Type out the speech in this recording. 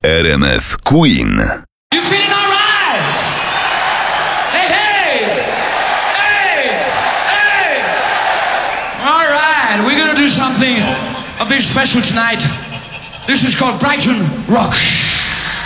RMF Queen. You feeling all right? Hey, hey! Hey! Hey! All right, we're gonna do something a bit special tonight. This is called Brighton Rock.